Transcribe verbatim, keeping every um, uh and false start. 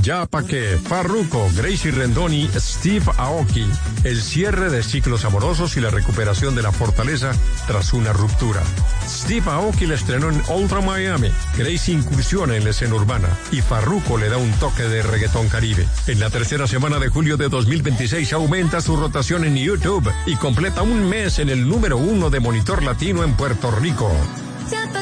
Ya pa' qué, Farruko, Gracie Rendon y Steve Aoki. El cierre de ciclos amorosos y la recuperación de la fortaleza tras una ruptura. Steve Aoki la estrenó en Ultra Miami. Gracie incursiona en la escena urbana y Farruko le da un toque de reggaetón caribe. En la tercera semana de julio de dos mil veintiséis aumenta su rotación en YouTube y completa un mes en el número uno de Monitor Latino en Puerto Rico.